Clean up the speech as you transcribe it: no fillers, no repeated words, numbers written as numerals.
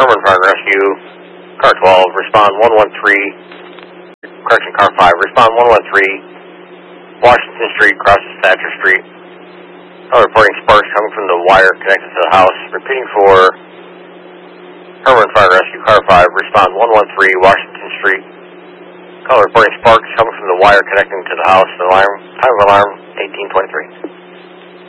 Herman Fire and Rescue, car 12, respond 113, correction, car 5, respond 113, Washington Street, crosses Thatcher Street. Call reporting sparks coming from the wire connected to the house. Repeating for Herman Fire and Rescue, car 5, respond 113, Washington Street. Call reporting sparks coming from the wire connecting to the house. The alarm, time of alarm, 1823.